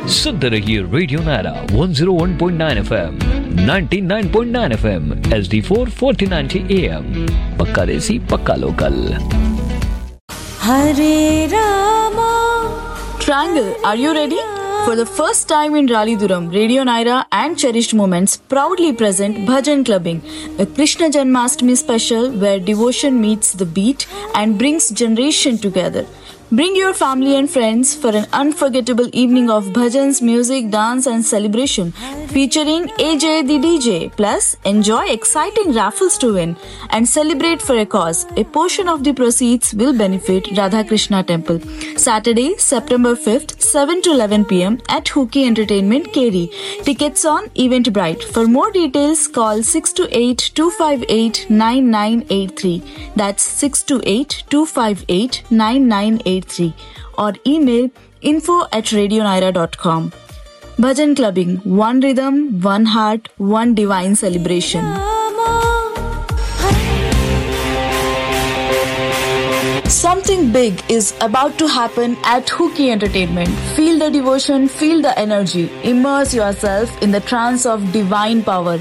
सुनते रहिए radio Naira 101.9 FM, 99.9 FM, HD4 1490 AM। पक्का देसी पक्का local. Hare Rama. Triangle, are you ready? For the first time in Raleigh-Durham, Radio Naira and Cherished Moments proudly present Bhajan Clubbing, a Krishna Janmashtami special where devotion meets the beat and brings generation together. Bring your family and friends for an unforgettable evening of bhajans, music, dance and celebration featuring AJ the DJ. Plus, enjoy exciting raffles to win and celebrate for a cause. A portion of the proceeds will benefit Radha Krishna Temple. Saturday, September 5th, 7 to 11 p.m. at Hookie Entertainment, Keri. Tickets on Eventbrite. For more details, call 628-258-9983. That's 628-258-9983. Or email info@radionaira.com. Bhajan Clubbing, one rhythm, one heart, one divine celebration. Something big is about to happen at Hookie Entertainment. Feel the devotion, feel the energy. Immerse yourself in the trance of divine power.